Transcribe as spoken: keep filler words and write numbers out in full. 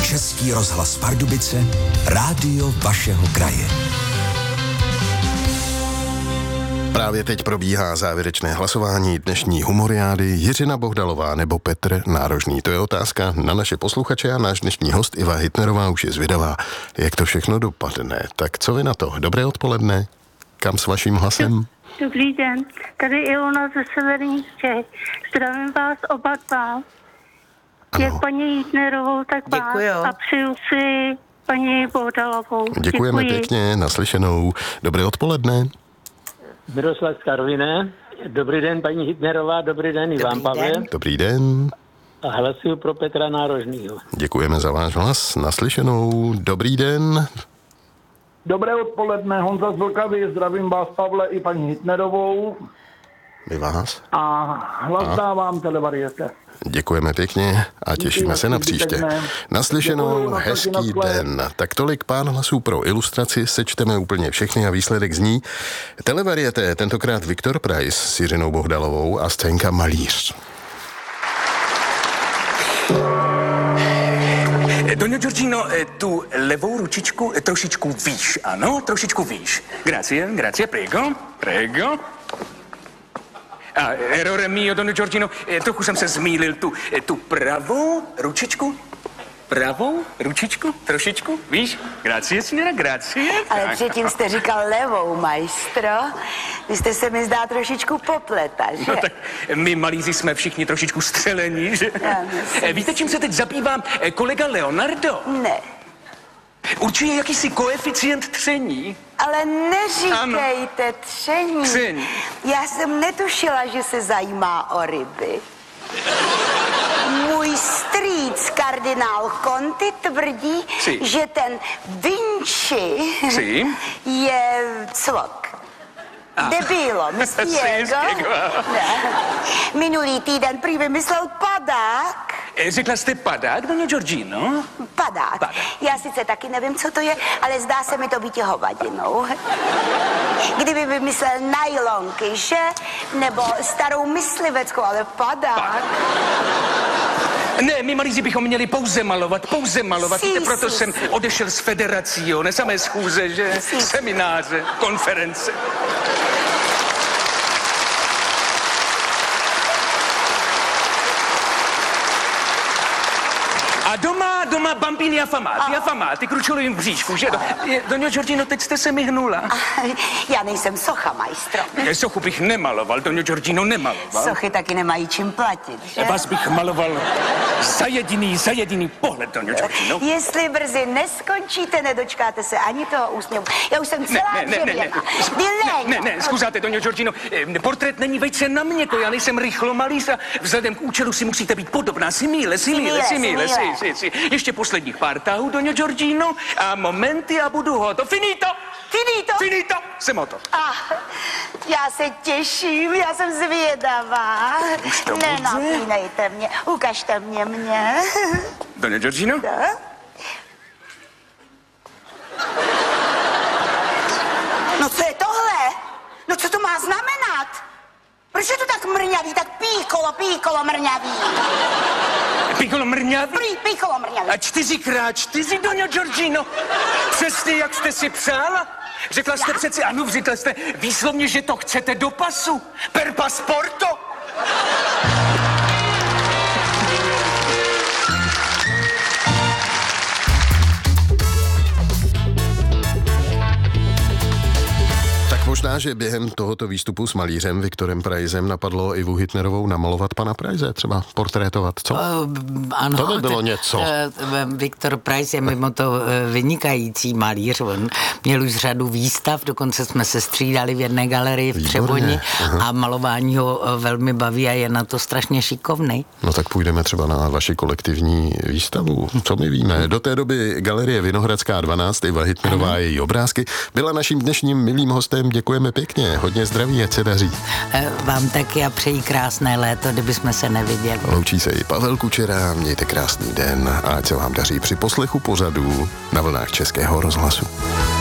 Český rozhlas Pardubice, rádio vašeho kraje. Právě teď probíhá závěrečné hlasování dnešní humoriády. Jiřina Bohdalová nebo Petr Nárožný. To je otázka na naše posluchače a náš dnešní host Iva Hitnerová už je zvědavá, jak to všechno dopadne. Tak co vy na to? Dobré odpoledne. Kam s vaším hlasem? Dobrý den, tady Ilona ze Severních Čech. Zdravím vás oba dva. Ano. Jak paní Hitnerovou, tak vás. Děkuju. A přeju si paní Bohdalovou. Děkujeme Děkuji. pěkně, naslyšenou. Dobré odpoledne. Miroslav z Karviné. Dobrý den, paní Hitnerová, dobrý den i vám, Pavle. Dobrý den. A hlasuju pro Petra Nárožnýho. Děkujeme za váš hlas, naslyšenou. Dobrý den. Dobré odpoledne, Honza z Vltavy, zdravím vás, Pavle, i paní Hitnerovou. My vás. A hlas dávám Televariete. Děkujeme pěkně a těšíme se na příště. Naslyšenou, hezký den. Tak tolik pár hlasů pro ilustraci, sečteme úplně všechny a výsledek zní Televariete, tentokrát Viktor Preiss s Jiřinou Bohdalovou a scénka Malíř. Doňo Giorgino, tu levou ručičku trošičku výš, ano, trošičku výš. Grazie, grazie, prego, prego. A errore mio, Doňo Giorgino, trochu jsem se zmýlil, tu, tu pravou ručičku, pravou ručičku, trošičku, víš? Grazie, signora, grazie. Ale předtím jste říkal levou, majstro. Vy jste se mi zdá trošičku popleta, že? No tak my malíři jsme všichni trošičku střelení, že? Ano, Víte, čím se teď zabývám kolega Leonardo? Ne. Určuje jakýsi koeficient tření. Ale neříkejte tření. Tření. Já jsem netušila, že se zajímá o ryby. Můj strýc, kardinál Conti, tvrdí, Si. že ten Vinci Si. je cvok. Debilo, myslí Si, jego? spiego. Ne. Minulý týden prý vymyslel padák. Řekla jste padák, Doňo Giorgino? Padák. Padák. Já sice taky nevím, co to je, ale zdá se mi to být hovadinou. Kdyby vymyslel nylonky, že? Nebo starou mysliveckou, ale padák. Ne, my malíři bychom měli pouze malovat, pouze malovat. Si, Víte, proto si, jsem si. odešel z federací, jo, ne samé schůze, že? Si. Semináře, konference. A doma, doma bambini affamati, affamati, kručilo jim v bříšku, že? Do, Doňo Giorgino, teď jste se mi hnula. Já nejsem socha, majstro. Sochu bych nemaloval, Doňo Giorgino, nemaloval. Sochy taky nemají čím platit, že? Vás bych maloval za jediný, za jediný pohled, Doňo Giorgino. Jestli brzy neskončíte, nedočkáte se ani toho úsměvu. Já už jsem celá Ne, ne, ne, ne, ne, dřevěná. ne, ne, zkuzáte, Doňo Giorgino, eh, portrét není vejce na mě, to já nejsem rychlomalíř a vzhledem k účelu si musíte být podobná, si míle, si míle, si míle, si, si, si. Ještě posledních pár tahů, Doňo Giorgino, a momenty a budu hotov. Finito! Finito? Finito! Jsem hotov. Ah, já se těším, já jsem zvědavá. Už to bude? Nenapínejte mě, ukažte mě mě. Doňo Giorgino? Da? No co je tohle? No co to má znamenat? Proč je to tak mrňavý, tak píkolo, píkolo mrňavý? Piccolo mrňavý? Prý, píkolo mrňavý. A čtyřikrát čtyři, Doňo Giorgino. Přesně, jak jste si přála. Řekla jste přeci, ano, řekla jste výslovně, že to chcete do pasu. Per pasporto. Možná, že během tohoto výstupu s malířem Viktorem Preissem napadlo Ivu Hitnerovou namalovat pana Preisse, třeba portrétovat, co? Uh, ano. To by bylo něco. Uh, Viktor Preiss je mimo to uh, vynikající malíř. On měl už řadu výstav, dokonce jsme se střídali v jedné galerii v Třeboni a malování ho uh, velmi baví a je na to strašně šikovný. No tak půjdeme třeba na vaši kolektivní výstavu. Co my víme? Do té doby galerie Vinohradská dvanáct, Iva Hitnerová a její obrázky, byla naším dnešním milým hostem. Děkujeme pěkně, hodně zdraví, ať se daří. Vám taky a přeji krásné léto, kdyby jsme se neviděli. Loučí se i Pavel Kučera, mějte krásný den a ať se vám daří při poslechu pořadů na vlnách Českého rozhlasu.